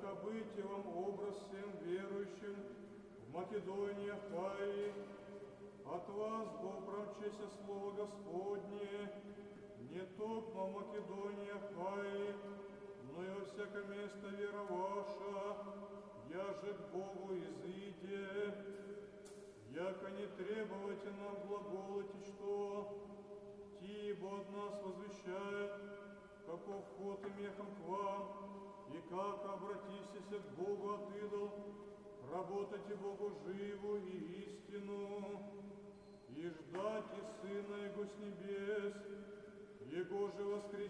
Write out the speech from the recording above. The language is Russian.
яко быть вам образ всем верующим в Македонии, Ахаи, от вас, допромчеся слово Господне, не только в Македонии, Ахаи, но и во всякое место вера ваша, яже к Богу изыде, яко не требовайте нам глаголоти, что ибо от нас возвещает, каков ход и мехом к вам, и как обратитесь к Богу от идол, работайте Богу живу и истину, и ждать и Сына Его с небес, Его же воскресения